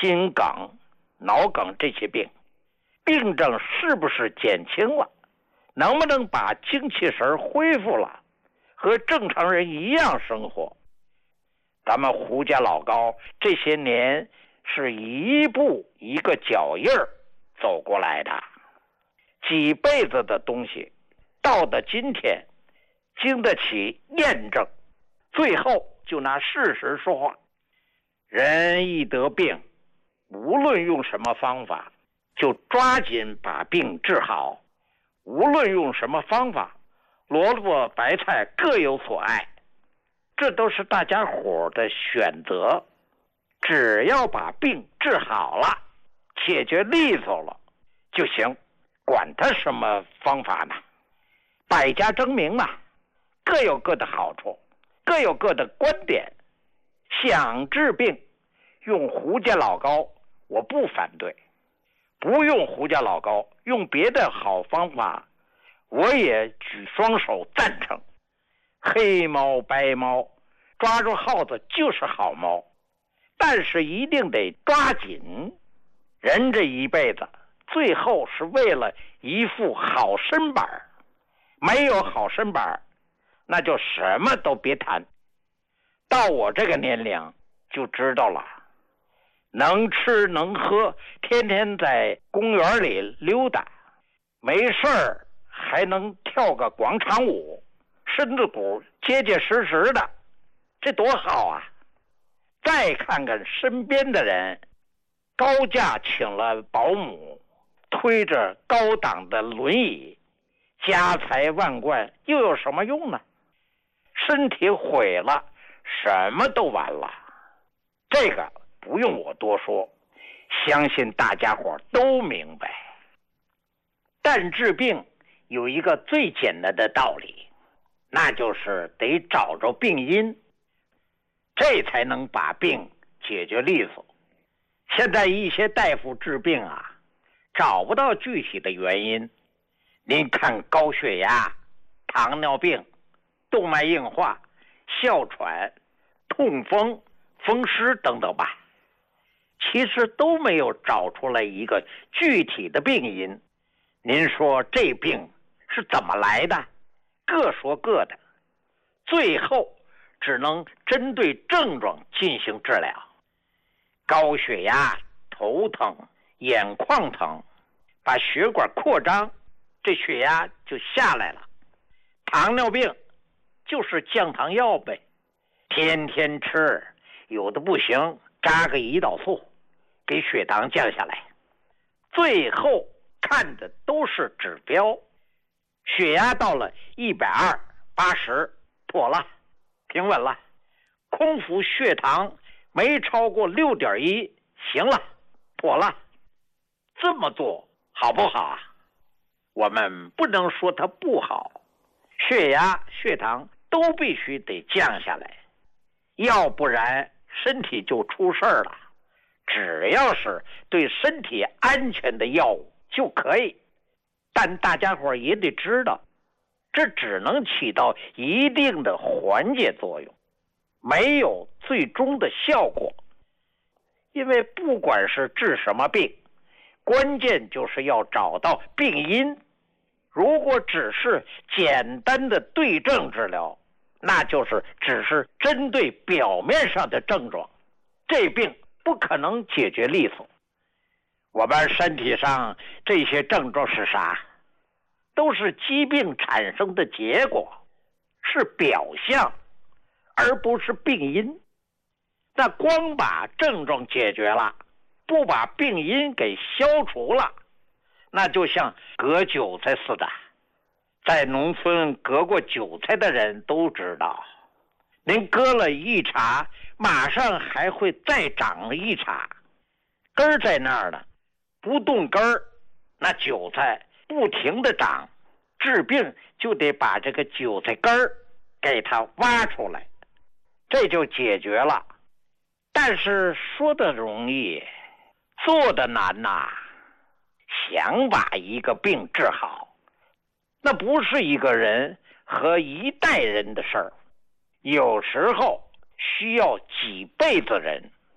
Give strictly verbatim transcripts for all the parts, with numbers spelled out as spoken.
心梗、脑梗这些病，病症是不是减轻了？能不能把精气神恢复了，和正常人一样生活？咱们胡家老高这些年是一步一个脚印儿走过来的，几辈子的东西到了今天经得起验证，最后就拿事实说话。人一得病，无论用什么方法，就抓紧把病治好。无论用什么方法，萝卜白菜各有所爱，这都是大家伙的选择。只要把病治好了，解决利索了就行，管他什么方法呢？百家争鸣嘛，各有各的好处，各有各的观点。想治病，用胡家老高我不反对，不用胡家老高，用别的好方法我也举双手赞成。黑猫白猫，抓住耗子就是好猫，但是一定得抓紧。人这一辈子最后是为了一副好身板，没有好身板那就什么都别谈。到我这个年龄就知道了，能吃能喝，天天在公园里溜达，没事儿还能跳个广场舞，身子骨结结实实的，这多好啊！再看看身边的人，高价请了保姆，推着高档的轮椅，家财万贯，又有什么用呢？身体毁了，什么都完了。这个不用我多说，相信大家伙都明白。但治病有一个最简单的道理，那就是得找着病因，这才能把病解决利索。现在一些大夫治病啊，找不到具体的原因。您看高血压、糖尿病、动脉硬化、哮喘、痛风、风湿等等吧，其实都没有找出来一个具体的病因。您说这病是怎么来的？各说各的，最后只能针对症状进行治疗。高血压、头疼、眼眶疼，把血管扩张，这血压就下来了。糖尿病就是降糖药呗，天天吃，有的不行，扎个胰岛素，给血糖降下来。最后看的都是指标，血压到了一百二、八十，妥了，平稳了。空腹血糖没超过六点一，行了，妥了。这么做好不好啊？我们不能说它不好，血压、血糖都必须得降下来，要不然身体就出事儿了。只要是对身体安全的药物就可以，但大家伙也得知道，这只能起到一定的缓解作用，没有最终的效果。因为不管是治什么病，关键就是要找到病因。如果只是简单的对症治疗，那就是只是针对表面上的症状，这病不可能解决利索。我们身体上这些症状是啥？都是疾病产生的结果，是表象，而不是病因。那光把症状解决了，不把病因给消除了，那就像割韭菜似的。在农村割过韭菜的人都知道，您割了一茬，马上还会再长一茬，根儿在那儿呢，不动根儿，那韭菜不停的长，治病就得把这个韭菜根儿给它挖出来，这就解决了。但是说的容易，做的难呐、啊。想把一个病治好，那不是一个人和一代人的事儿，有时候需要几辈子人。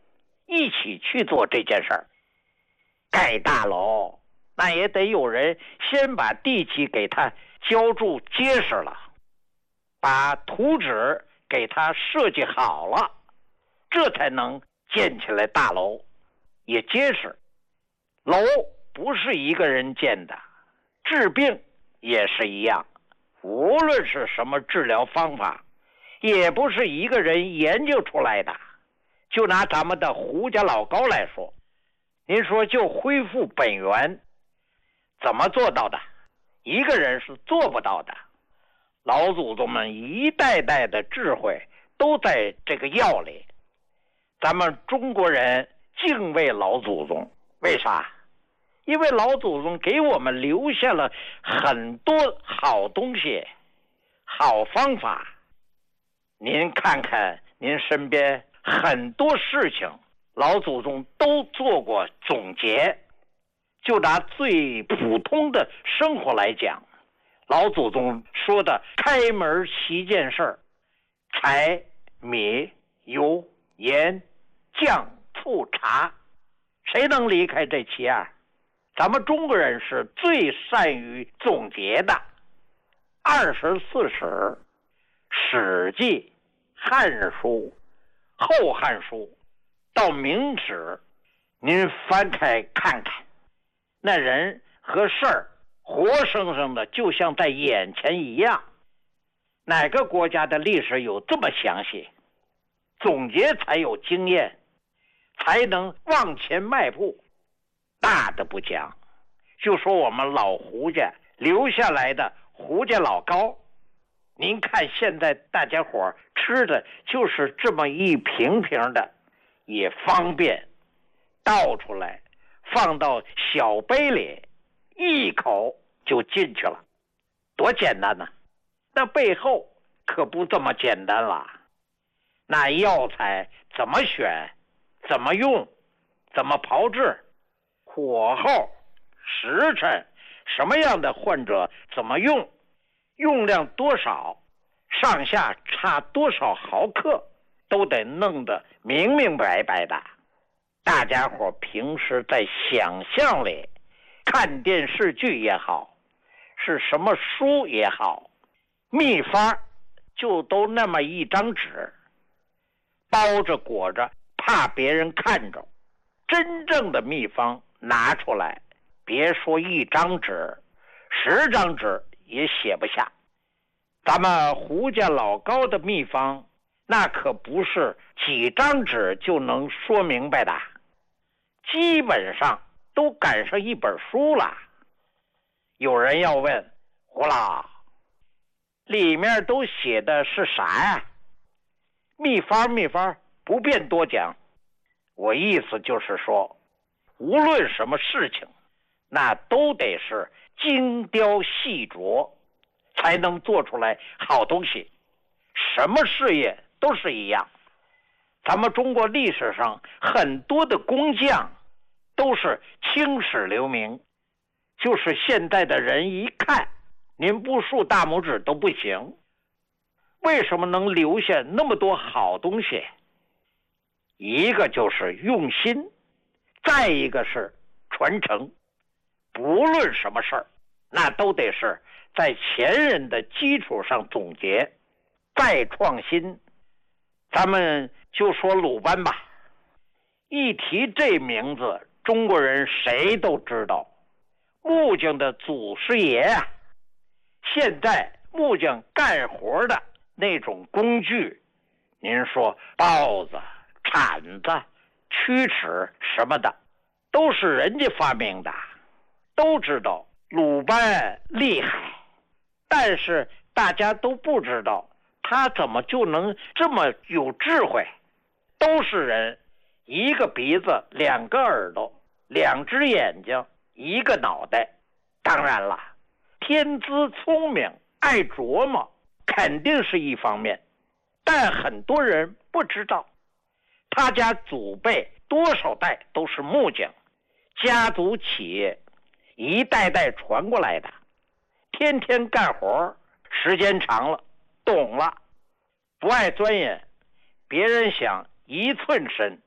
一起去做这件事儿。盖大楼，那也得有人先把地基给它浇筑结实了，把图纸给它设计好了，这才能建起来大楼，也结实。楼不是一个人建的，治病也是一样，无论是什么治疗方法，也不是一个人研究出来的。就拿咱们的胡家老高来说，您说就恢复本源，怎么做到的？一个人是做不到的。老祖宗们一代代的智慧都在这个药里。咱们中国人敬畏老祖宗，为啥？因为老祖宗给我们留下了很多好东西、好方法。您看看您身边很多事情，老祖宗都做过总结。就拿最普通的生活来讲，老祖宗说的开门七件事：柴、米、油、盐、酱、醋、茶，谁能离开这七样？咱们中国人是最善于总结的。二十四史、史记、汉书、后汉书到明史，您翻开看看，那人和事儿活生生的就像在眼前一样。哪个国家的历史有这么详细？总结才有经验，才能往前迈步。大的不讲，就说我们老胡家留下来的胡家老高，您看现在大家伙吃的就是这么一瓶瓶的，也方便，倒出来放到小杯里，一口就进去了，多简单呢！那背后可不这么简单了。那药材怎么选，怎么用，怎么炮制，火候、时辰，什么样的患者怎么用，用量多少，上下差多少毫克，都得弄得明明白白的。大家伙平时在想象里看电视剧也好，是什么书也好，秘方就都那么一张纸，包着裹着，怕别人看着。真正的秘方拿出来，别说一张纸，十张纸也写不下。咱们胡家老高的秘方，那可不是几张纸就能说明白的，基本上都赶上一本书了。有人要问，胡老，里面都写的是啥呀？秘方秘方不便多讲。我意思就是说，无论什么事情，那都得是精雕细琢，才能做出来好东西。什么事业都是一样。咱们中国历史上很多的工匠都是青史留名，就是现在的人一看，您不竖大拇指都不行。为什么能留下那么多好东西？一个就是用心，再一个是传承。不论什么事儿，那都得是在前人的基础上总结，再创新。咱们就说鲁班吧，一提这名字，中国人谁都知道，木匠的祖师爷啊。现在木匠干活的那种工具，您说刨子、铲子、曲尺什么的，都是人家发明的。都知道鲁班厉害，但是大家都不知道他怎么就能这么有智慧。都是人，一个鼻子，两个耳朵，两只眼睛，一个脑袋。当然了，天资聪明，爱琢磨，肯定是一方面，但很多人不知道，他家祖辈多少代都是木匠，家族企业一代代传过来的，天天干活，时间长了，懂了，不爱钻研。别人想一寸深，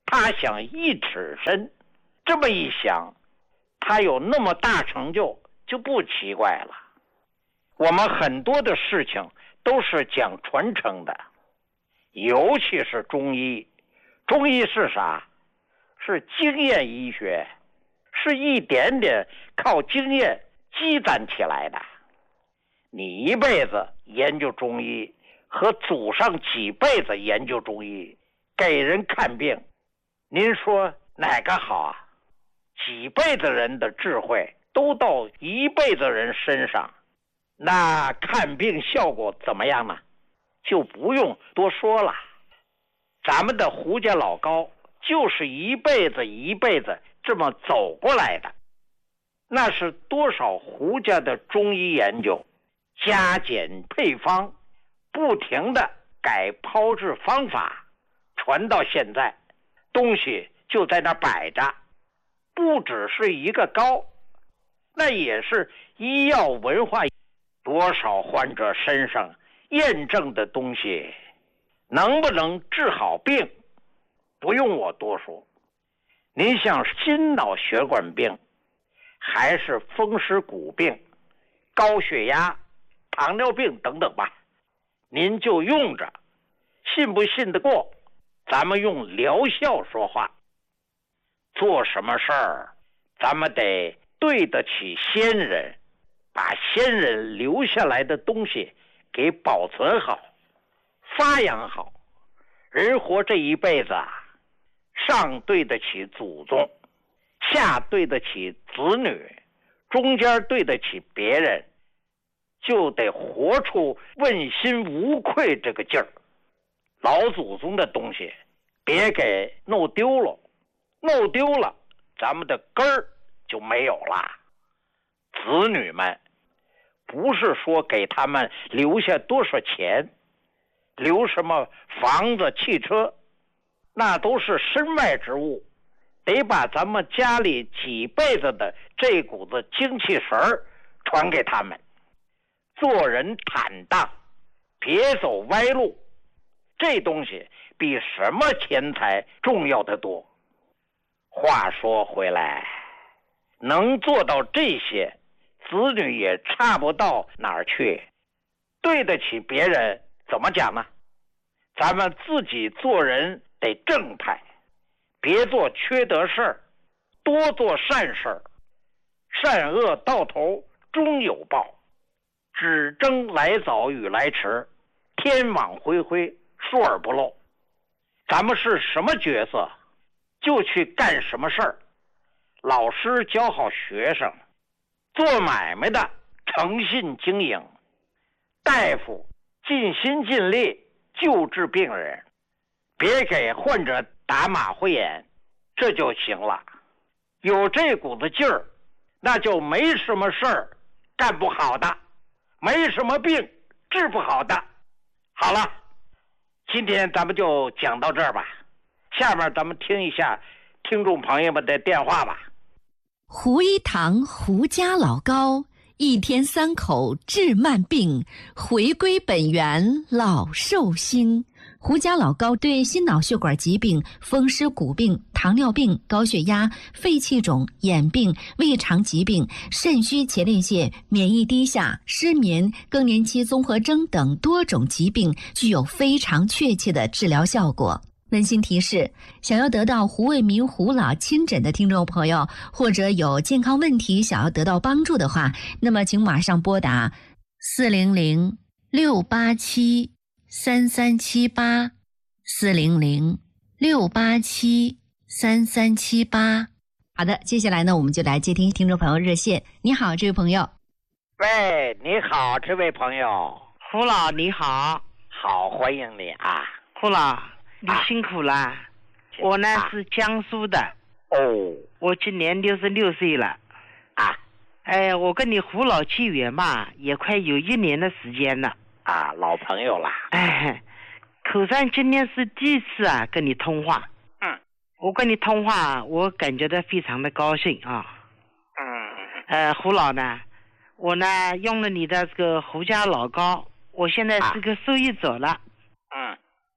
他想一尺深，这么一想，他有那么大成就就不奇怪了。我们很多的事情都是讲传承的，尤其是中医。中医是啥？是经验医学，是一点点靠经验积攒起来的。你一辈子研究中医和祖上几辈子研究中医给人看病，您说哪个好啊？几辈子人的智慧都到一辈子人身上，那看病效果怎么样呢？就不用多说了。咱们的胡家老高就是一辈子一辈子这么走过来的，那是多少胡家的中医研究，加减配方，不停的改炮制方法，传到现在，东西就在那摆着，不只是一个高，那也是医药文化，多少患者身上验证的东西，能不能治好病，不用我多说。您像心脑血管病，还是风湿骨病、高血压、糖尿病等等吧，您就用着，信不信得过？咱们用疗效说话。做什么事儿，咱们得对得起先人，把先人留下来的东西给保存好，发扬好。人活这一辈子啊，上对得起祖宗，下对得起子女，中间对得起别人，就得活出问心无愧这个劲儿。老祖宗的东西别给弄丢了，弄丢了咱们的根儿就没有了。子女们不是说给他们留下多少钱，留什么房子汽车，那都是身外之物，得把咱们家里几辈子的这股子精气神儿传给他们。做人坦荡，别走歪路，这东西比什么钱财重要得多。话说回来，能做到这些，子女也差不到哪儿去。对得起别人，怎么讲呢？咱们自己做人得正派，别做缺德事儿，多做善事儿。善恶到头终有报，只争来早与来迟，天网恢恢，疏而不漏。咱们是什么角色，就去干什么事儿。老师教好学生，做买卖的诚信经营，大夫尽心尽力救治病人，别给患者打马虎眼，这就行了。有这股子劲儿，那就没什么事儿干不好的，没什么病治不好的。好了，今天咱们就讲到这儿吧，下面咱们听一下听众朋友们的电话吧。 胡一堂胡家老高，一天三口治慢病，回归本源老寿星。胡家老高对心脑血管疾病、风湿骨病、糖尿病、高血压、肺气肿、眼病、胃肠疾病、肾虚前列腺、免疫低下、失眠、更年期综合征等多种疾病具有非常确切的治疗效果。温馨提示，想要得到胡卫民胡老亲诊的听众朋友，或者有健康问题想要得到帮助的话，那么请马上拨打四零零六八七三三七八，四零零六八七三三七八。好的，接下来呢，我们就来接听听众朋友热线。你好，这位朋友。 喂，你好，这位朋友。 胡老你好。 好，欢迎你啊。 胡老你辛苦了、啊、我呢、啊、是江苏的。 哦， 我今年六十六岁了啊。 哎，我跟你胡老契缘嘛，也快有一年的时间了啊，老朋友了。 哎，口上今天是第一次啊跟你通话。 嗯， 我跟你通话，我感觉到非常的高兴啊。 嗯， 呃，胡老呢，我呢用了你的这个胡家老高，我现在是个受益者了。 嗯。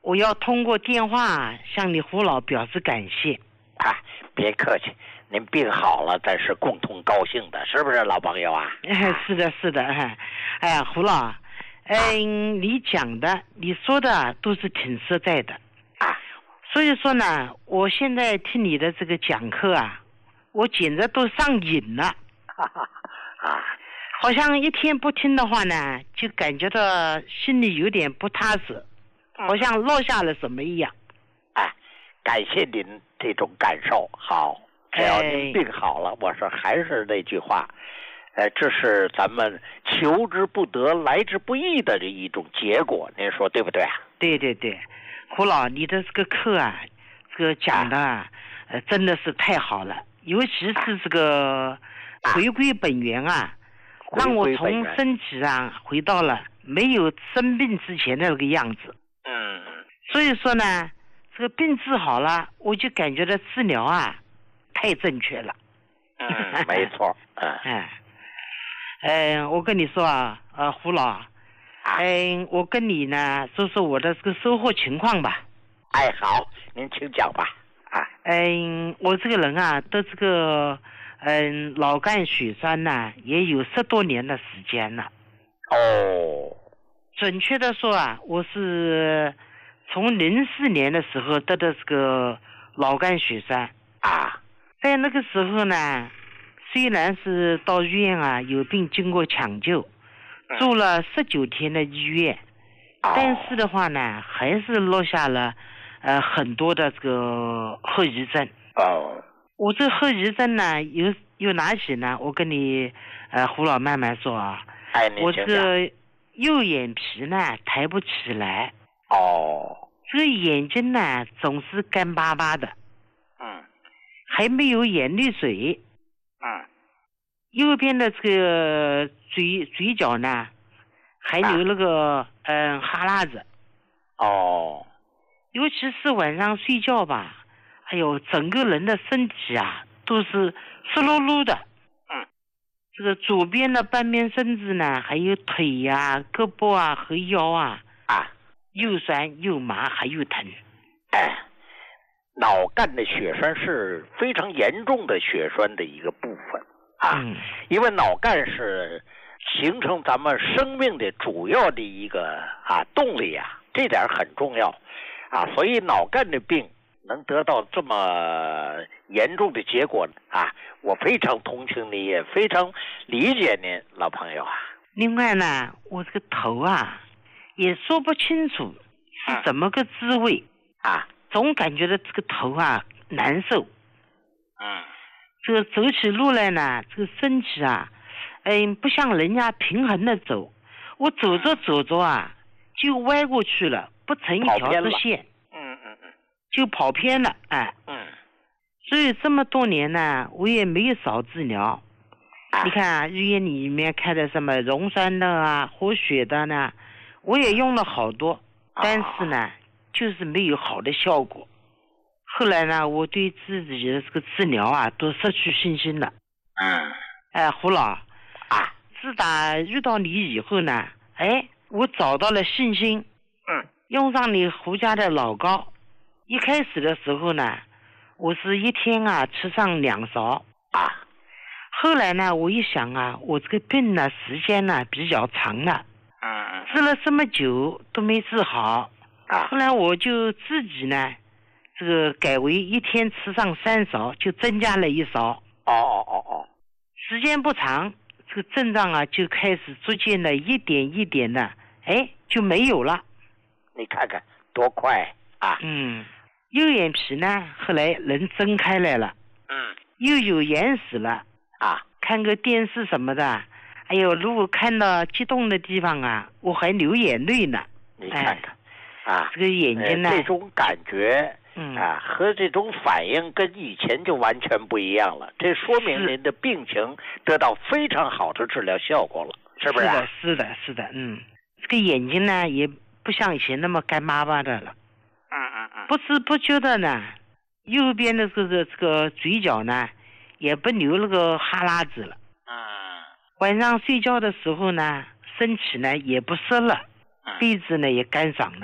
我要通过电话向你胡老表示感谢。 啊，别客气，您病好了，咱是共同高兴的，是不是老朋友啊？ 是的，是的。哎呀，胡老，嗯，你讲的、你说的都是挺实在的啊。 所以说呢，我现在听你的这个讲课啊，我简直都上瘾了。 啊， 好像一天不听的话呢，就感觉到心里有点不踏实，好像落下了什么一样。 哎，感谢您这种感受。好，只要您病好了，哎、我说还是那句话，呃，这是咱们求之不得、来之不易的这一种结果，您说对不对啊？ 对对对，胡老，你的这个课啊，这个讲的、啊、呃真的是太好了，尤其是这个回归本源啊，啊让我从身体啊回到了没有生病之前的那个样子。 嗯， 所以说呢，这个病治好了，我就感觉到治疗啊太正确了。 嗯，没错。嗯， 哎，嗯，我跟你说啊，呃，胡老，嗯，我跟你呢说说我的这个收获情况吧。 哎，好，您请讲吧。啊， 嗯，我这个人啊，得这个嗯脑干血栓呢，也有十多年的时间了。 哦， 准确的说啊，我是从零四年的时候得的这个脑干血栓啊， 在那个时候呢，虽然是到医院啊有病经过抢救，住了十九天的医院， 哦、 但是的话呢，还是落下了呃很多的这个后遗症。 哦， 我这后遗症呢有有哪些呢？我跟你呃胡老慢慢说啊。 哎， 我这个右眼皮呢抬不起来。 哦。 这个眼睛呢总是干巴巴的。 嗯。 还没有眼泪水。 嗯。 右边的这个嘴嘴角呢还流那个嗯、呃、哈喇子。 哦。 尤其是晚上睡觉吧，哎呦，整个人的身体啊都是湿漉漉的。 嗯。 这个左边的半边身子呢，还有腿呀、啊、胳膊啊和腰啊啊， 又酸又麻还又疼。 哎，脑干的血栓是非常严重的血栓的一个部分啊， 嗯、 因为脑干是形成咱们生命的主要的一个啊动力啊，这点很重要啊，所以脑干的病能得到这么严重的结果啊，我非常同情你，也非常理解您，老朋友啊。 另外呢，我这个头啊也说不清楚是怎么个滋味啊， 总感觉到这个头啊难受。 嗯， 这个走起路来呢，这个身体啊，嗯，不像人家平衡的走，我走着走着啊就歪过去了，不成一条直线。 嗯嗯嗯， 就跑偏了，哎。 嗯。 所以这么多年呢，我也没有少治疗。 啊、 你看啊，医院里面开的什么溶栓的啊、活血的呢，我也用了好多，但是呢，啊、就是没有好的效果。后来呢，我对自己的这个治疗啊，都失去信心了。 嗯。 哎，胡老啊， 自打遇到你以后呢，哎，我找到了信心。 嗯。 用上你胡家的老膏，一开始的时候呢，我是一天啊吃上两勺啊。 后来呢，我一想啊，我这个病呢时间呢比较长了， 嗯， 治了这么久都没治好啊。 后来我就自己呢，这个改为一天吃上三勺，就增加了一勺。 哦哦哦哦。 时间不长，这个症状啊就开始逐渐的一点一点的，哎，就没有了。 你看看多快啊！ 嗯，右眼皮呢，后来能睁开来了。 嗯， 又有眼屎了啊！ 看个电视什么的，哎呦，如果看到激动的地方啊，我还流眼泪呢。 你看看，哎、啊， 这个眼睛呢， 呃、这种感觉， 嗯啊，和这种反应跟以前就完全不一样了。这说明您的病情得到非常好的治疗效果了，是不是、啊？ 是的，是的，是的，嗯，这个眼睛呢也不像以前那么干巴巴的了。 嗯嗯嗯。 不知不觉的呢，右边的这个这个嘴角呢，也不流那个哈喇子了。 嗯。 晚上睡觉的时候呢，身体呢也不湿了，鼻子呢也干爽了。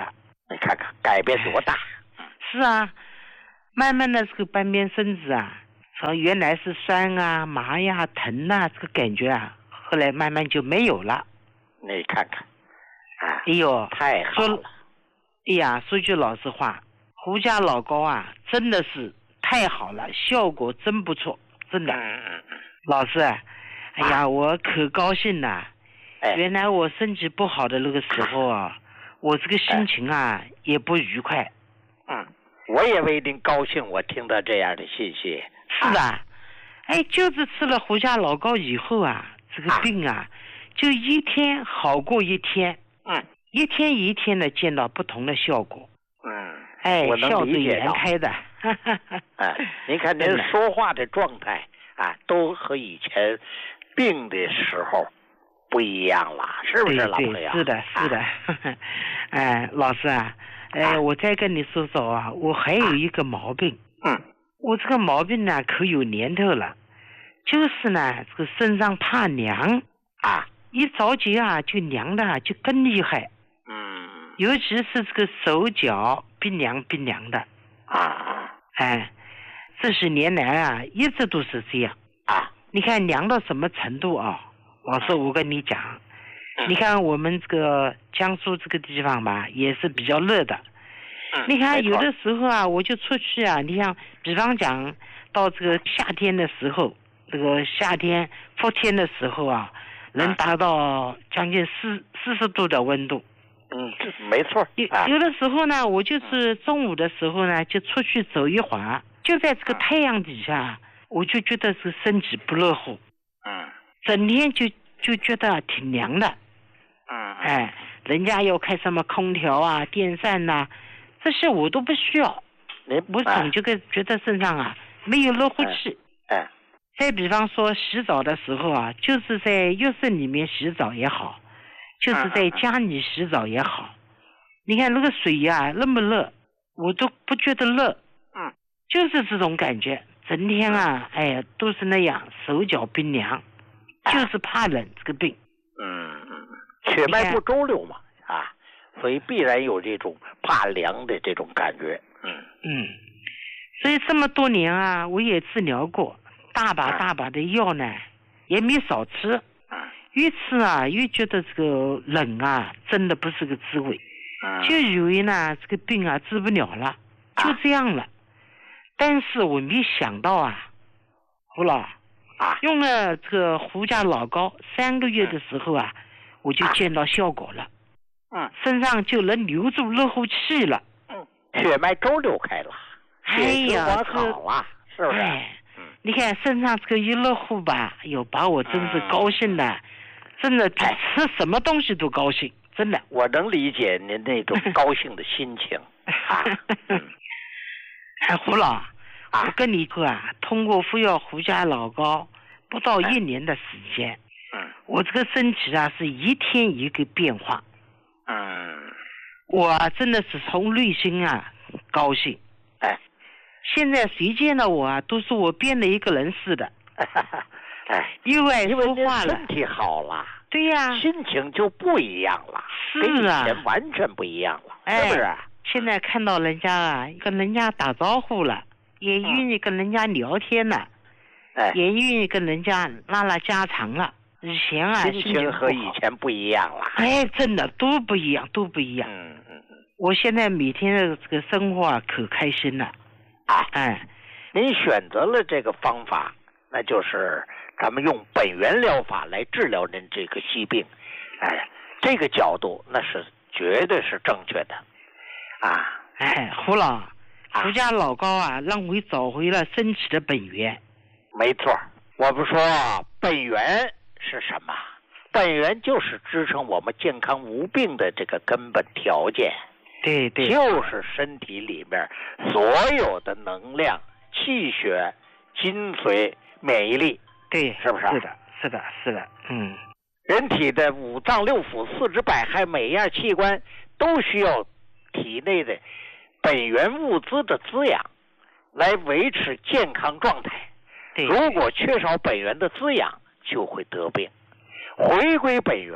你看看改变多大。 是啊，慢慢的这个半边身子啊，从原来是酸啊、麻呀、疼啊，这个感觉啊，后来慢慢就没有了。 你看看，啊， 哎呦， 太好了！ 哎呀，说句老实话，胡家老高啊，真的是太好了，效果真不错，真的。 嗯嗯嗯。 老师，哎呀，啊、我可高兴了。哎，原来我身体不好的那个时候啊，我这个心情啊、哎、也不愉快。 嗯，我也为您高兴，我听到这样的信息。 是的，啊、哎，就是吃了胡家老高以后啊，这个病啊，啊就一天好过一天。 嗯， 一天一天的见到不同的效果。 嗯， 哎， 我能理解到。 笑逐颜开的。 哎，您看您说话的状态啊，都和以前病的时候不一样了，是不是老朋友？ 是的，是的。哎，老师啊，哎、啊，我再跟你说说啊，我还有一个毛病。 嗯。 我这个毛病呢，可有年头了，就是呢，这个身上怕凉啊， 一着急啊，就凉的就更厉害。 嗯。 尤其是这个手脚冰凉冰凉的。 啊。 哎，这些年来啊，一直都是这样啊。 你看凉到什么程度啊？老师，我跟你讲，嗯、你看我们这个江苏这个地方吧，也是比较热的。 嗯、 你看有的时候啊，我就出去啊，你像比方讲到这个夏天的时候，这个夏天伏天的时候啊，能达到将近四四十度的温度。 嗯，没错。 有有的时候呢，我就是中午的时候呢，就出去走一会儿，就在这个太阳底下，我就觉得是身体不热乎。 嗯。 整天就就觉得挺凉的。 嗯。 哎，人家要开什么空调啊、电扇呐、啊，这些我都不需要。我总觉得觉得身上啊没有热乎气。 哎。哎再比方说洗澡的时候啊，就是在浴室里面洗澡也好，就是在家里洗澡也好，你看那个水呀、啊、那么热，我都不觉得热。 嗯。 就是这种感觉，整天啊，哎呀，都是那样，手脚冰凉。就是怕冷这个病。 嗯嗯，血脉不周流嘛啊，所以必然有这种怕凉的这种感觉。嗯嗯，所以这么多年啊，我也治疗过，大把大把的药呢，嗯、也没少吃。 嗯， 越吃啊越觉得这个冷啊真的不是个滋味。 嗯， 就以为呢这个病啊治不了了，就这样了。啊、但是我没想到啊，胡老。 啊， 用了这个胡家老高三个月的时候啊，嗯、我就见到效果了。 嗯， 身上就能留住热乎气了。 嗯，血脉周流开了， 哎呀， 好了，是不是？ 哎，嗯、你看身上这个一热乎吧，哎呦，把我真是高兴的，嗯、真的比吃什么东西都高兴，真的。 我能理解您那种高兴的心情。啊，嗯、 哎，胡老。我跟你说啊，通过服药胡家老高不到一年的时间， 嗯， 我这个身体啊是一天一个变化， 嗯， 我、啊、真的是从内心啊高兴， 哎， 现在谁见到我啊都说我变了一个人似的， 哎， 又爱说话了， 身体好了， 对呀、 啊，心情就不一样了， 是啊， 跟以前完全不一样了， 哎、 是不是？ 现在看到人家啊跟人家打招呼了。也愿意跟人家聊天了， 哎， 也愿意跟人家拉拉家常了。以前啊， 心情和以前不一样了。 哎，真的都不一样，都不一样。 嗯嗯嗯。 我现在每天的这个生活啊，可开心了。 啊， 哎， 您选择了这个方法，那就是咱们用本源疗法来治疗您这个疾病。哎，这个角度那是绝对是正确的。啊， 哎，胡老。胡家老高啊，让我找回了身体的本源。 没错，我不说本源是什么？本源就是支撑我们健康无病的这个根本条件。 对对， 就是身体里面所有的能量、气血、精髓、免疫力。 对， 是不是？ 是的，是的，是的，嗯。 人体的五脏六腑、四肢百骸，每样器官都需要体内的本源物资的滋养，来维持健康状态。如果缺少本源的滋养，就会得病。回归本源，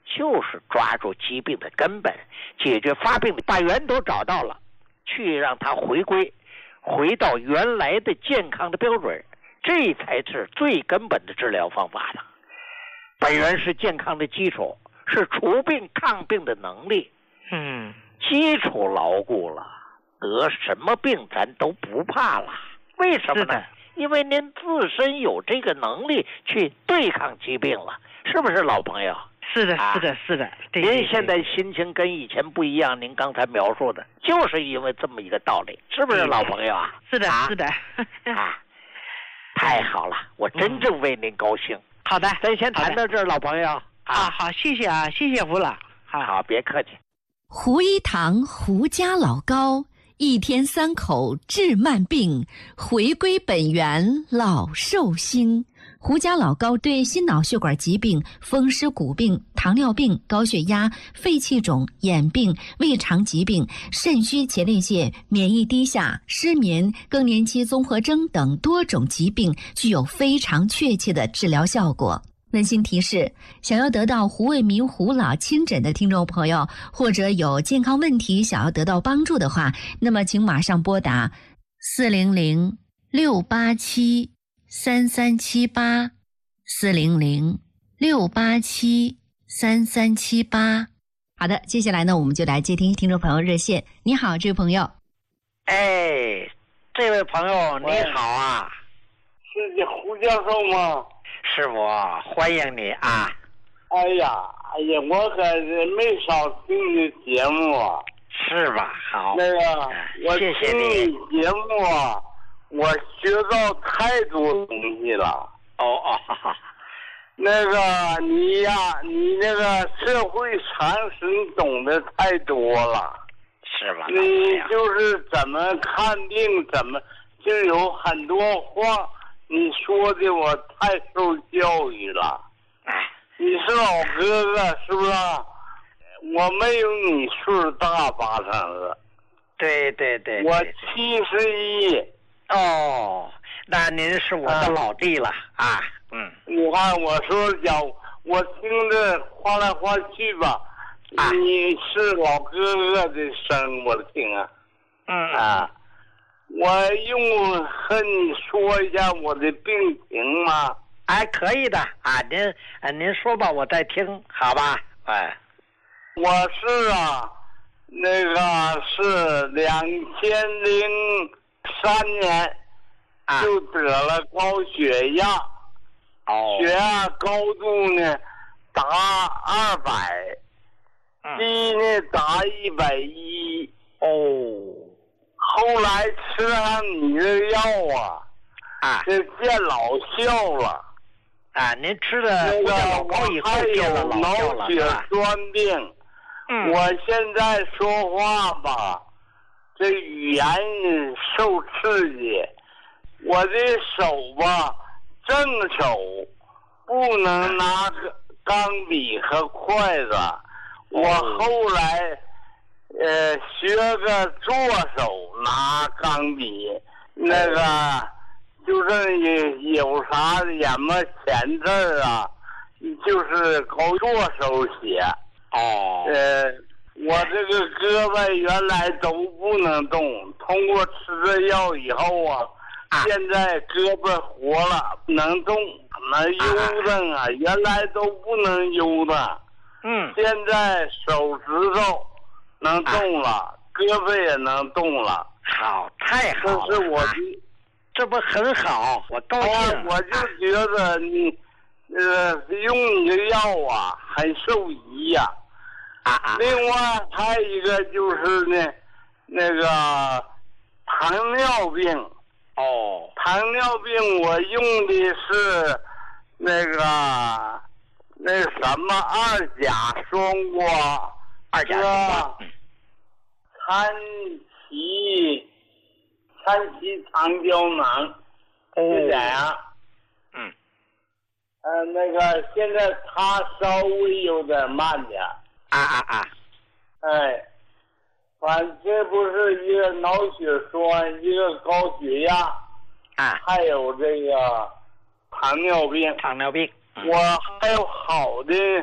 就是抓住疾病的根本，解决发病的，把源头找到了，去让它回归回到原来的健康的标准，这才是最根本的治疗方法了。本源是健康的基础，是除病抗病的能力。 嗯， 基础牢固了，得什么病咱都不怕了。为什么呢？因为您自身有这个能力去对抗疾病了，是不是老朋友？ 是的， 啊、 是的，是的。对对对， 您现在心情跟以前不一样，您刚才描述的，就是因为这么一个道理，是不是老朋友啊？ 是的， 啊、 是的。 啊，太好了，我真正为您高兴。嗯、 好的， 咱先谈到这儿，老朋友。 啊，好，谢谢啊，谢谢胡老。好， 好，别客气。 胡一堂胡家老高，一天三口治慢病，回归本源老寿星。胡家老高对心脑血管疾病、风湿骨病、糖尿病、高血压、肺气肿、眼病、胃肠疾病、肾虚前列腺、免疫低下、失眠、更年期综合征等多种疾病具有非常确切的治疗效果。温馨提示：想要得到胡卫民胡老亲诊的听众朋友，或者有健康问题想要得到帮助的话，那么请马上拨打四零零六八七三三七八四零零六八七三三七八。好的，接下来呢，我们就来接听听众朋友热线。你好，这位朋友。 哎，这位朋友你好啊， 是你胡教授吗？ 是我，欢迎你啊！ 哎呀，哎呀，我可是没少听你节目啊， 是吧？好， 那个，我谢谢听你节目啊，我学到太多东西了。 哦哦，哈哈。 那个你呀，你那个社会常识你懂得太多了， 是吧？ 你就是怎么看病，怎么就有很多话。你说的我太受教育了， 哎， 你是老哥哥是不是？我没有你岁大八成了， 对对对， 我七十一。 哦，那您是我的老弟了啊，啊嗯。 你看我说讲，我听着话来话去吧，啊、你是老哥哥的声我听啊， 嗯啊。我用和你说一下我的病情吗？ 哎，可以的啊，您啊您说吧，我在听，好吧？哎， 我是啊，那个是两千零三年就得了高血压， 哦， 血压高度呢达二百，低呢达一百一， 哦。 后来吃上你的药啊， 啊， 这见老效了。 啊，您吃的那个老高以后见了老效了， 脑血栓病。 嗯， 我现在说话吧，这语言受刺激，我的手吧，正手不能拿钢笔和筷子。我后来。呃，学个左手拿钢笔，那个就是有有啥什么钱字啊，就是靠左手写。 哦。 呃，我这个胳膊原来都不能动，通过吃了药以后啊，啊现在胳膊活了，能动，能悠荡啊，原来都不能悠荡。 嗯。 现在手指头。能动了，啊、胳膊也能动了， 好，太好了！ 这是我的， 这不很好，我高兴。 啊、我就觉得你，呃，用你的药啊，很受益呀、 啊。啊啊！ 另外还有一个就是呢，那个糖尿病。 哦。 糖尿病我用的是那个那什么二甲双胍。 二甲双胍， 参旗参旗长胶囊，是这样。 嗯。 呃，那个现在他稍微有点慢点。 啊啊啊！ 哎，反正这不是一个脑血栓，一个高血压， 啊， 还有这个糖尿病。 糖尿病。 嗯、我还有好的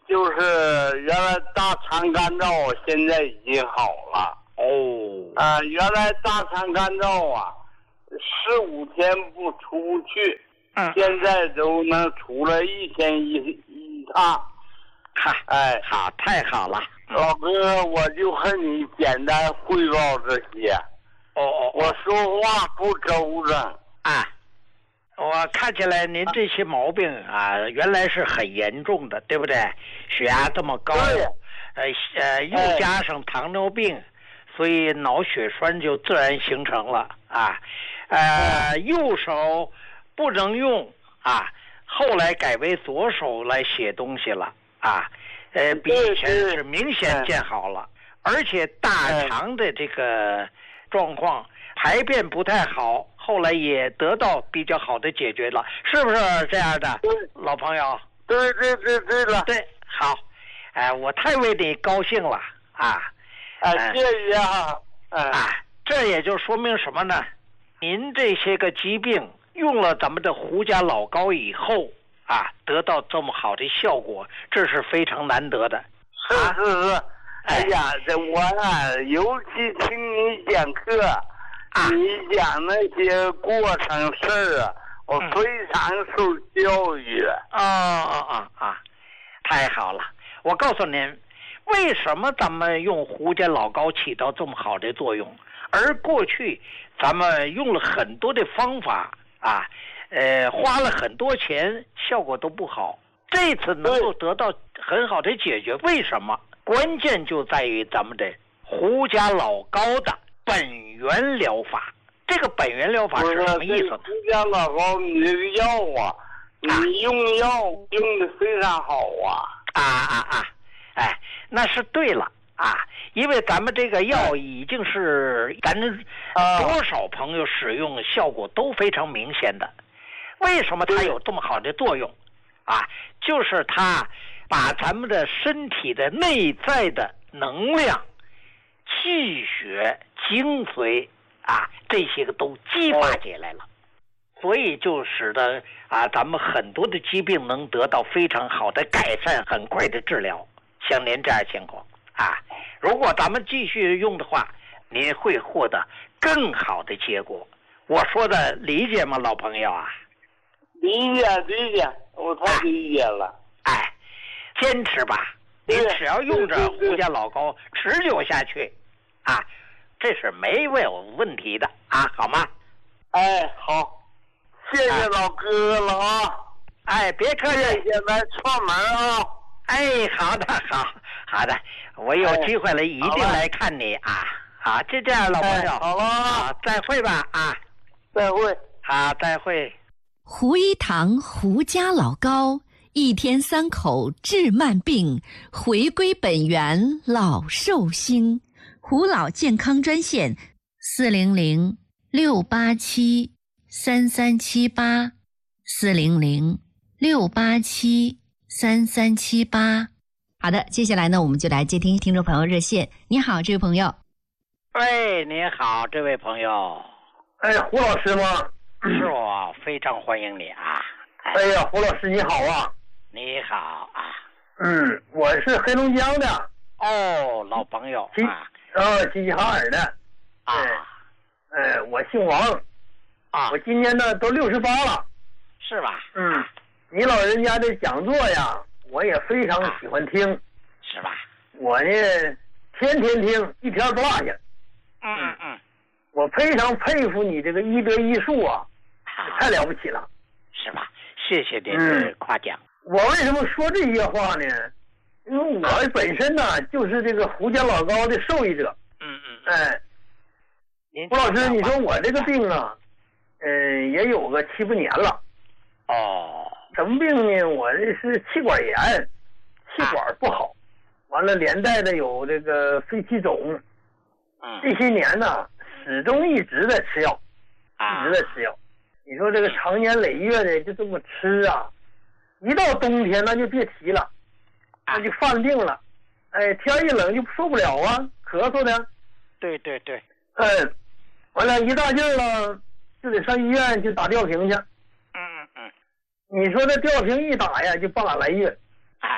就是原来大肠干燥，现在已经好了。 哦， 啊、呃，原来大肠干燥啊，十五天不出去， 嗯， 现在都能出来一天一一趟。 哈， 哎， 好，太好了， 老哥，我就和你简单汇报这些。 哦哦， 我说话不周正啊。我看起来您这些毛病啊，原来是很严重的，对不对？血压这么高，呃呃，又加上糖尿病，哎、所以脑血栓就自然形成了啊。呃，右手不能用啊，后来改为左手来写东西了啊。呃，比以前是明显见好了，而且大肠的这个状况，排便不太好。后来也得到比较好的解决了，是不是这样的，老朋友？ 对对对对了， 对，好，哎、呃，我太为你高兴了啊！ 啊，谢谢啊！ 啊，这也就说明什么呢？您这些个疾病用了咱们的胡家老膏以后啊，得到这么好的效果，这是非常难得的。 是是是，哎呀，这我啊，尤其听你讲课。啊、你讲那些过程事儿啊，我非常受教育。 啊啊啊啊！太好了！我告诉您，为什么咱们用胡家老膏起到这么好的作用，而过去咱们用了很多的方法啊，呃，花了很多钱，效果都不好。这次能够得到很好的解决，为什么？关键就在于咱们的胡家老膏的本源疗法。这个本源疗法是什么意思呢？ 胡家老膏，你这个药啊，你用药用的非常好啊！ 啊啊啊！哎，那是对了啊，因为咱们这个药已经是咱多少朋友使用效果都非常明显的。为什么它有这么好的作用？啊，就是它把咱们的身体的内在的能量、气血、精髓啊，这些个都激发起来了，所以就使得啊，咱们很多的疾病能得到非常好的改善，很快的治疗。像您这样情况啊，如果咱们继续用的话，您会获得更好的结果。我说的理解吗，老朋友啊？ 理解理解，我太理解了。 哎，哎坚持吧，您只要用着胡家老膏持久下去啊，这是没有问题的啊，好吗？ 哎，好，谢谢老哥了啊！ 哎，别客气， 谢谢来串门啊！ 哎，好的，好，好的，我有机会了，一定来看你啊！好，就这样，老朋友， 好了， 好，再会吧啊！ 再会， 好，再会。 胡一堂胡家老膏，一天三口治慢病，回归本源老寿星。胡老健康专线：四零零六八七三三七八，四零零六八七三三七八。好的，接下来呢，我们就来接听听众朋友热线。你好，这位朋友。 喂，你好，这位朋友。 哎，胡老师吗？ 是我，非常欢迎你啊！ 哎, 哎呀，胡老师你好啊！ 你好啊！ 嗯，我是黑龙江的。 哦，老朋友啊。 呃，齐齐哈尔的。 啊。 哎、呃，我姓王。 啊。 我今年呢都六十八了。 是吧？ 嗯，你老人家的讲座呀，我也非常喜欢听。啊、 是吧？ 我呢，天天听，一天不落下。 嗯嗯嗯。 我非常佩服你这个医德医术啊，太了不起了， 是吧？谢谢您的夸奖、 嗯。我为什么说这些话呢？因为我本身呢、啊、就是这个胡家老膏的受益者。 嗯嗯。 哎，胡老师，你说我这个病啊，嗯、呃，也有个七八年了。 哦。 什么病呢？我这是气管炎，气管不好，啊、完了连带的有这个肺气肿。 嗯。 这些年呢。始终一直在吃药，一直在吃药。你说这个长年累月的就这么吃啊，一到冬天那就别提了，那就犯病了。哎，天一冷就受不了啊，咳嗽的。 对对对。 哎，完了，一大劲儿了，就得上医院去打吊瓶去。 嗯嗯。 你说这吊瓶一打呀，就半拉来月。 哎。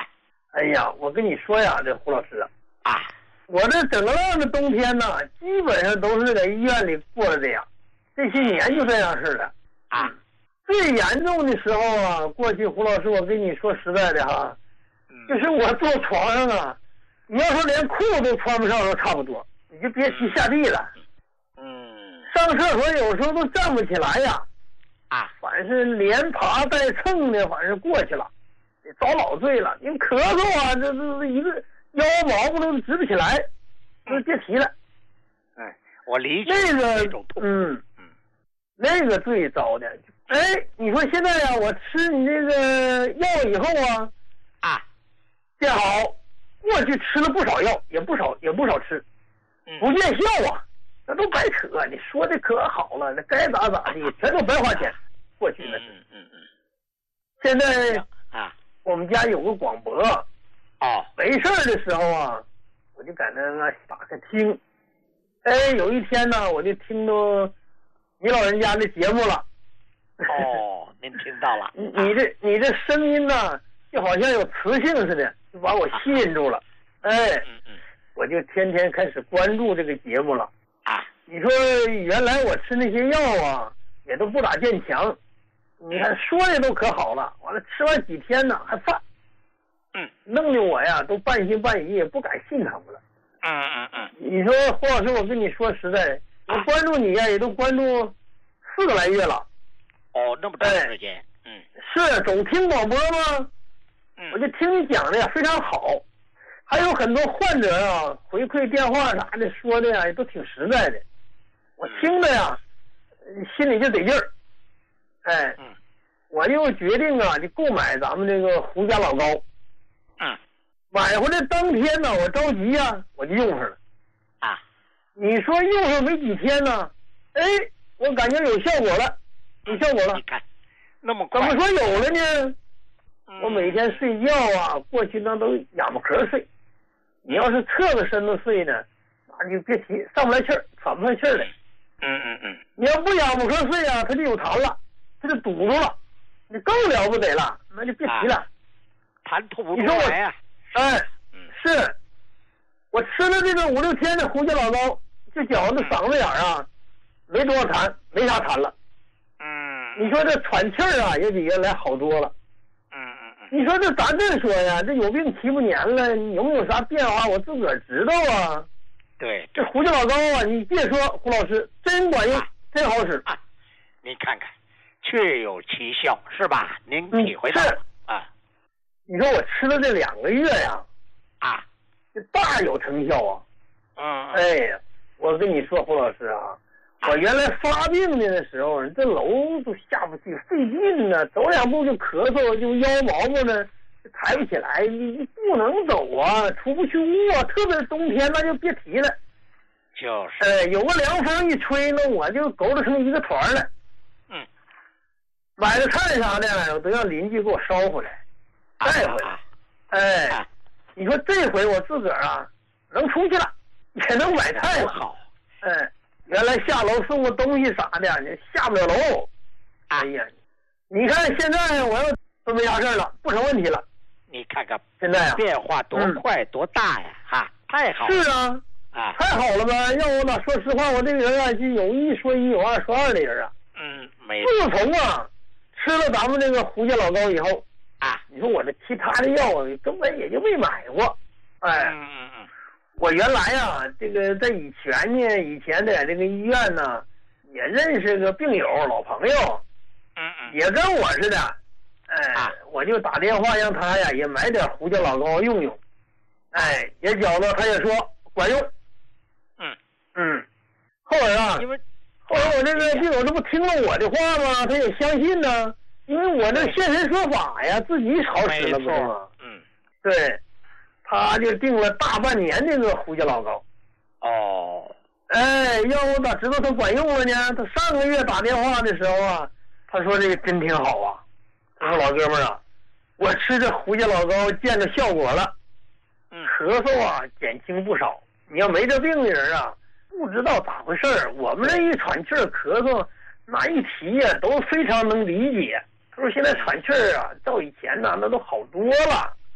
哎呀，我跟你说呀，这胡老师啊， 我这整个浪的冬天呢，基本上都是在医院里过的这样，这些年就这样似的啊。 最严重的时候啊，过去胡老师，我跟你说实在的哈， 嗯、 就是我坐床上啊，你要说连裤都穿不上都差不多，你就别提下地了。 嗯， 上厕所有时候都站不起来呀， 啊， 反正是连爬带蹭的，反正过去了，遭老罪了。你咳嗽啊，这这一个腰毛不都直不起来，就别提了。 哎，我理解那个这种痛苦。 嗯嗯， 那个最糟的。哎，你说现在呀、啊，我吃你这个药以后啊， 啊， 见好，过去吃了不少药，也不少也不少吃，不见效啊，那都白扯。你说的可好了，那该咋咋的，全都白花钱。过去那是， 嗯嗯嗯。 现在啊， 我们家有个广播， 哦， 没事儿的时候啊，我就在那个打开听。哎，有一天呢，我就听到你老人家的节目了。 哦，您听到了？ 你你这你这声音呢，就好像有磁性似的，就把我吸引住了。哎， 嗯嗯， 我就天天开始关注这个节目了。 啊， 你说原来我吃那些药啊，也都不咋见强。你看说的都可好了，完了吃完几天呢还犯。 嗯， 弄得我呀都半信半疑，也不敢信他们了。 嗯嗯嗯。 你说胡老师，我跟你说实在，我关注你呀，也都关注四个来月了。 哦，那么长时间。哎、嗯， 是总听广播吗？ 嗯， 我就听你讲的呀非常好，还有很多患者啊回馈电话啥的说的呀都挺实在的，我听的呀心里就得劲儿。哎， 嗯， 我就决定啊就购买咱们这个胡家老膏。 嗯， 买回来当天呢，我着急呀、啊，我就用上了。 啊， 你说用上没几天呢，哎，我感觉有效果了。有效果了， 你看，那么快怎么说有了呢？ 嗯、 我每天睡觉啊，过去那都仰巴壳睡。你要是侧个身子睡呢，那就别提，上不来气儿，喘不上气儿来。 嗯嗯嗯。 你要不仰巴壳睡啊，它就有痰了，它就堵住了，你更了不得了，那就别提了。 痰、啊、吐不出来呀、 啊。哎，嗯，是。我吃了这个五六天的胡家老膏，就觉得嗓子眼儿啊，没多少痰，没啥痰了。 嗯， 你说这喘气儿啊，也比原来好多了。 嗯嗯嗯。 你说这咱这说呀，这有病七八年了，你有没有啥变化？我自个儿知道啊。 对， 这胡家老膏啊，你别说，胡老师真管用，啊、真好使啊！您看看，确有其效，是吧？您体会到了、 嗯、 啊？ 你说我吃了这两个月呀， 啊， 这大有成效啊。 嗯。 哎呀，我跟你说，胡老师啊。我原来发病的那时候，这楼都下不去，费劲呢，走两步就咳嗽，就腰毛毛呢，抬不起来，你不能走啊，出不去屋啊，特别是冬天那就别提了。 就是。 呃，有个凉风一吹呢，我就勾搭成一个团了。 嗯。 买的菜啥的，我都让邻居给我捎回来，带回来。啊、哎、啊，你说这回我自个儿啊，能出去了，也能买菜了。 好。 哎。原来下楼送个东西啥的，你下不了楼。哎呀，你看现在我要这么压事儿了，不成问题了。 你看看现在啊， 变化多快、嗯、多大呀！哈，太好了。 是啊， 啊， 太好了吧？要我哪说实话，我这个人啊，就有一说一，有二说二的人啊。 嗯，没。 自从啊吃了咱们这个胡家老膏以后啊， 你说我这其他的药啊，根本也就没买过。哎。 嗯嗯嗯。 我原来啊，这个在以前呢，以前在这个医院呢，也认识个病友老朋友， 嗯嗯， 也跟我似的，哎，啊、我就打电话让他呀也买点胡家老膏用用，哎，也觉得他也说管用， 嗯嗯，后来啊，因为后来我这个病友这不听了我的话吗？他也相信呢，因为我这现身说法呀，自己好使了不是吗？ 嗯， 对。他就订了大半年这个胡家老膏。 哦， 哎，要我咋知道他管用了呢？他上个月打电话的时候啊，他说这个真挺好啊。他说老哥们儿啊，我吃这胡家老膏见着效果了， 嗯， 咳嗽啊减轻不少。你要没这病的人啊，不知道咋回事儿。我们这一喘气儿咳嗽，那一提呀、啊、都非常能理解。他说现在喘气儿啊，照以前呢那都好多了。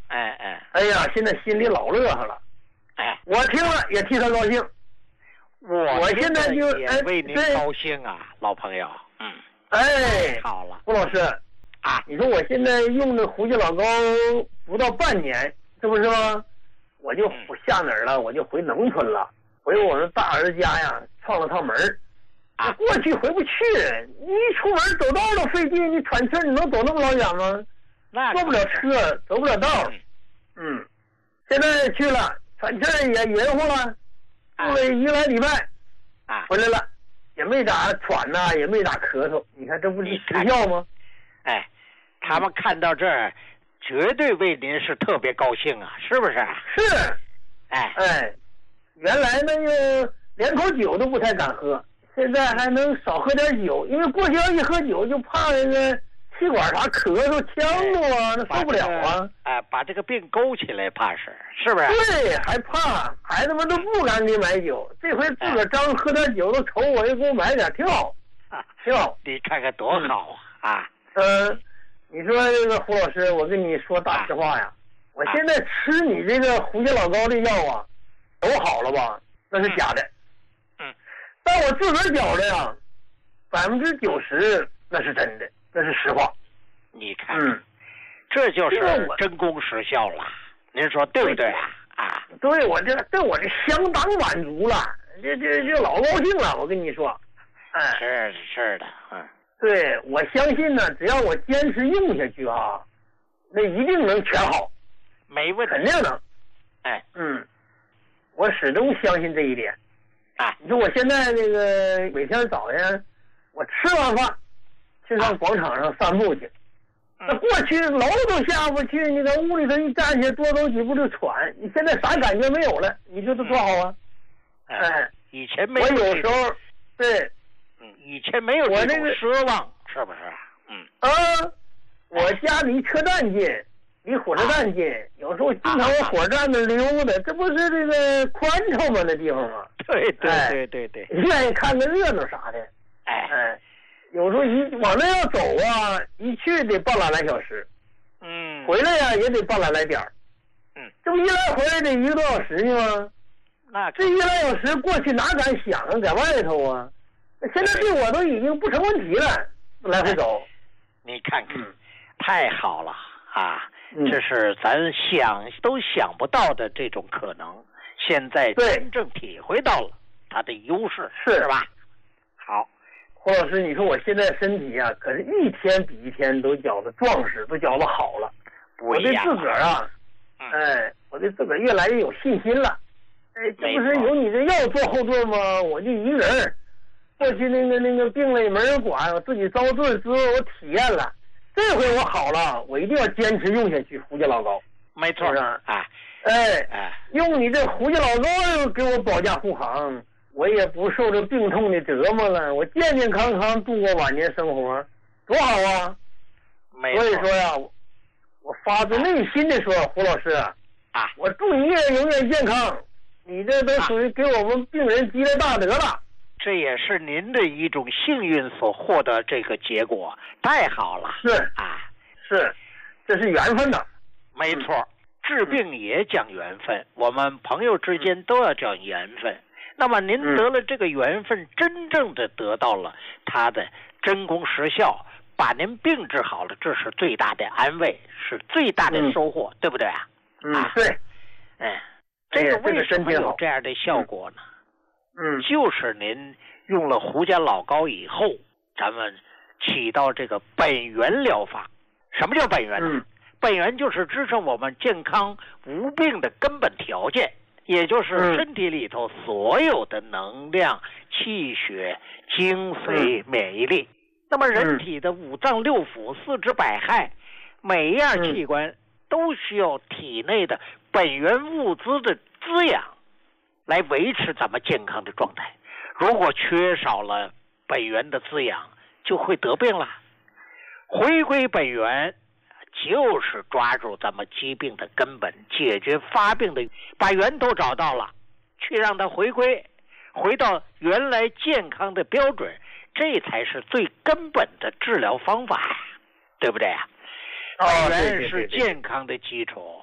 哎哎， 哎呀，现在心里老乐呵了。 哎， 我听了也替他高兴。 我我现在就也为您高兴啊，老朋友。嗯， 哎， 好了， 胡老师啊， 你说我现在用的胡椒老膏不到半年，是不是吗？我就下哪儿了？我就回农村了，回我们大儿子家呀，串了趟门儿。 啊， 过去回不去，你一出门走道都费劲，你喘气儿，你能走那么老远吗？ 那坐不了车，走不了道。嗯，现在去了，喘气儿也匀乎了，住了一个来礼拜， 啊， 回来了，也没咋喘呐、啊，也没咋咳嗽。你看这不是时效吗？ 哎，他们看到这儿，绝对为您是特别高兴啊，是不是？ 是。 哎哎，原来那个连口酒都不太敢喝。现在还能少喝点酒，因为过去要一喝酒就怕那个气管啥咳嗽、呛着啊，那受不了啊！ 哎，把这个病勾起来，怕是是不是？ 对，还怕孩子们都不敢给买酒，这回自个儿张喝点酒都瞅我，又给我买点，挺好，挺好。 你看看多好啊！啊， 嗯，你说这个胡老师，我跟你说大实话呀，我现在吃你这个胡椒老膏的药啊，都好了吧？那是假的。但我自个儿觉得呀，百分之九十那是真的，那是实话。 你看， 嗯， 这就是真功实效了。您说对不对啊？啊， 对，我这对我这相当满足了，这这这老高兴了。我跟你说，哎， 是是的，嗯， 对，我相信呢，只要我坚持用下去啊，那一定能全好， 没问题， 肯定能。 哎， 嗯，我始终相信这一点。 啊， 你说我现在那个每天早晨，我吃完饭去上广场上散步去，那、嗯、过去楼都下不去，你在屋里头一站起来多走几步就喘，你现在啥感觉没有了？你说这多好啊！ 嗯、哎，以前没有， 我有时候对， 嗯，以前没有这种奢望，是不是？嗯啊，我家离车站近。离火车站近，有时候经常往火车站那溜达，这不是这个宽敞吗？那地方吗？ 对对对对对， 愿意看个热闹啥的。 哎哎，有时候一往那要走啊，一去得半拉来小时， 嗯， 回来呀、啊、也得半拉来点儿， 嗯， 这不一来回来得一个多小时呢吗？ 那这一来小时过去哪敢想啊，在外头啊，现在对我都已经不成问题了，来回走。 你看看， 嗯、 太好了啊！ 嗯、 这是咱想都想不到的这种可能，现在真正体会到了它的优势， 是吧？好， 胡老师，你说我现在身体啊，可是一天比一天都觉得壮实，都觉得好了。我对自个儿啊， 嗯、 哎，我对自个儿越来越有信心了。哎，这不是有你这药做后盾吗？我就一个人，过去那个那个病了也没人管，我自己遭罪之后我体验了。这回我好了，我一定要坚持用下去胡椒老膏。 没错啊， 啊， 哎哎， 用你这胡椒老膏给我保驾护航，我也不受这病痛的折磨了，我健健康康度过晚年生活，多好啊！ 没错。 所以说呀，我发自内心的说，胡老师啊， 我祝你也永远健康，你这都属于给我们病人积了大德了。 这也是您的一种幸运所获得这个结果，太好了。 是啊， 是，这是缘分的。 没错，嗯、治病也讲缘分，嗯、我们朋友之间都要讲缘分。那么您得了这个缘分，嗯、真正的得到了它的真功实效，把您病治好了，这是最大的安慰，是最大的收获，嗯、对不对啊？ 嗯，对。 哎，这个为什么有这样的效果呢？ 嗯， 就是您用了胡椒老膏以后，咱们起到这个本源疗法。什么叫本源呢？ 嗯、 本源就是支撑我们健康无病的根本条件，也就是身体里头所有的能量、气血、精髓、 嗯、 免疫力。那么人体的五脏六腑、四肢百骸，每一样器官都需要体内的本源物资的滋养，来维持咱们健康的状态。如果缺少了本源的滋养，就会得病了。回归本源，就是抓住咱们疾病的根本，解决发病的，把源头找到了，去让它回归，回到原来健康的标准，这才是最根本的治疗方法，对不对啊？本源是健康的基础。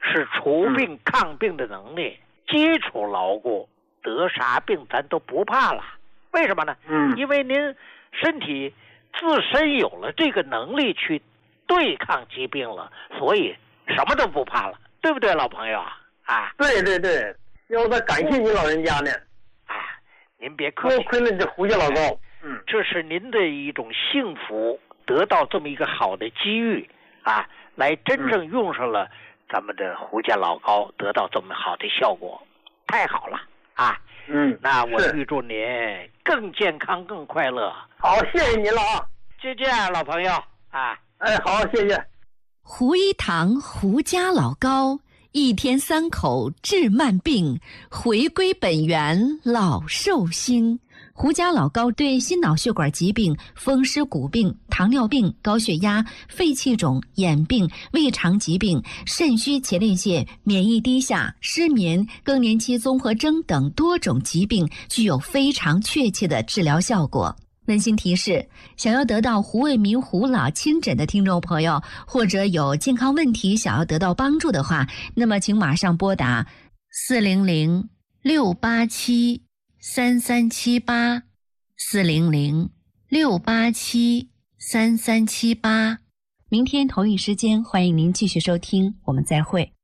是除病抗病的能力，基础牢固，得啥病咱都不怕了。为什么呢？ 嗯， 因为您身体自身有了这个能力去对抗疾病了，所以什么都不怕了，对不对，老朋友啊？啊， 对对对，要再感谢你老人家呢。 啊，您别客气， 多亏了这胡家老高。嗯， 这是您的一种幸福，得到这么一个好的机遇啊，来真正用上了咱们的胡家老高，得到这么好的效果，太好了啊！ 嗯， 那我预祝您更健康、更快乐。 好，谢谢您了啊！ 就这样，老朋友啊。 哎，好，谢谢。 胡一堂胡家老高，一天三口治慢病，回归本源老寿星。胡家老高对心脑血管疾病、风湿骨病、糖尿病、高血压、肺气肿、眼病、胃肠疾病、肾虚前列腺、免疫低下、失眠、更年期综合征等多种疾病具有非常确切的治疗效果。温馨提示：想要得到胡卫民胡老亲诊的听众朋友，或者有健康问题想要得到帮助的话，那么请马上拨打四零零六八七三三七八四零零六八七三三七八。明天同一时间，欢迎您继续收听，我们再会。